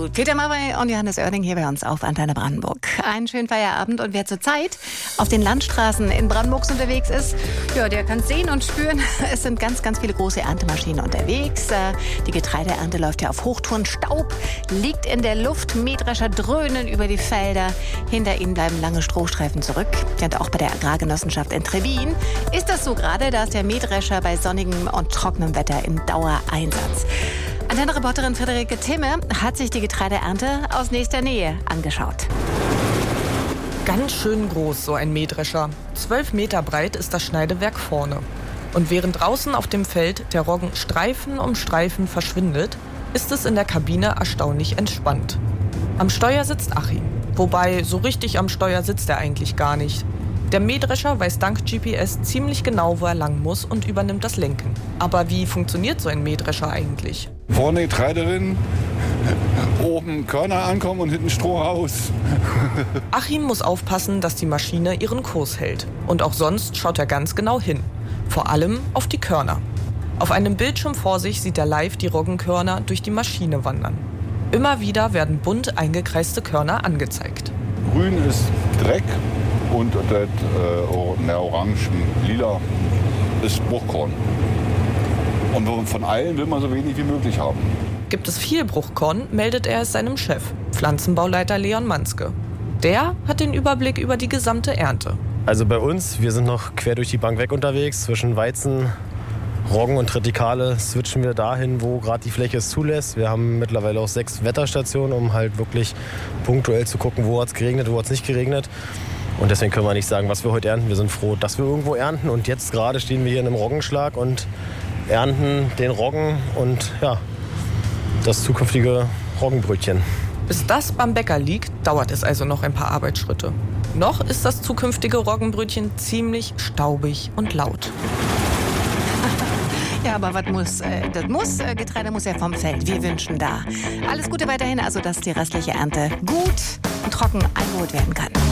gut. Peter Maffay und Johannes Oerding hier bei uns auf Antenne Brandenburg. Einen schönen Feierabend. Und wer zurzeit auf den Landstraßen in Brandenburg unterwegs ist, ja, der kann sehen und spüren. Es sind ganz, ganz viele große Erntemaschinen unterwegs. Die Getreideernte läuft ja auf Hochtouren. Staub liegt in der Luft. Mähdrescher dröhnen über die Felder. Hinter ihnen bleiben lange Strohstreifen zurück. Und auch bei der Agrargenossenschaft in Trevin ist das so gerade. Da ist der Mähdrescher bei sonnigem und trockenem Wetter in Dauereinsatz. Antenne-Reporterin Friederike Thimme hat sich die Getreideernte aus nächster Nähe angeschaut. Ganz schön groß, so ein Mähdrescher. 12 Meter breit ist das Schneidewerk vorne. Und während draußen auf dem Feld der Roggen Streifen um Streifen verschwindet, ist es in der Kabine erstaunlich entspannt. Am Steuer sitzt Achim. Wobei, so richtig am Steuer sitzt er eigentlich gar nicht. Der Mähdrescher weiß dank GPS ziemlich genau, wo er lang muss und übernimmt das Lenken. Aber wie funktioniert so ein Mähdrescher eigentlich? Vorne Getreiderin, oben Körner ankommen und hinten Stroh raus. Achim muss aufpassen, dass die Maschine ihren Kurs hält. Und auch sonst schaut er ganz genau hin. Vor allem auf die Körner. Auf einem Bildschirm vor sich sieht er live die Roggenkörner durch die Maschine wandern. Immer wieder werden bunt eingekreiste Körner angezeigt. Grün ist Dreck und das orange, lila ist Bruchkorn. Und von allen will man so wenig wie möglich haben. Gibt es viel Bruchkorn, meldet er es seinem Chef, Pflanzenbauleiter Leon Manske. Der hat den Überblick über die gesamte Ernte. Also bei uns, wir sind noch quer durch die Bank weg unterwegs. Zwischen Weizen, Roggen und Tritikale switchen wir dahin, wo gerade die Fläche es zulässt. Wir haben mittlerweile auch 6 Wetterstationen, um halt wirklich punktuell zu gucken, wo hat es geregnet, wo hat es nicht geregnet. Und deswegen können wir nicht sagen, was wir heute ernten. Wir sind froh, dass wir irgendwo ernten. Und jetzt gerade stehen wir hier in einem Roggenschlag und ernten den Roggen und ja, das zukünftige Roggenbrötchen. Bis das beim Bäcker liegt, dauert es also noch ein paar Arbeitsschritte. Noch ist das zukünftige Roggenbrötchen ziemlich staubig und laut. Ja, aber was muss? Getreide muss ja vom Feld. Wir wünschen da alles Gute weiterhin, also dass die restliche Ernte gut und trocken eingeholt werden kann.